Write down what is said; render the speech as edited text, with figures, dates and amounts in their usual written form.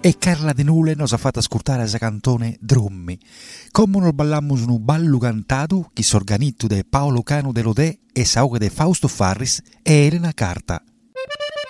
E Carla De Nule nos ha fatto ascoltare esa cantone Drummi. Come nos ballammus un ballu cantatu chi s'organittu de Paolo Cano de Lodè e saughe de Fausto Farris e Elena Carta.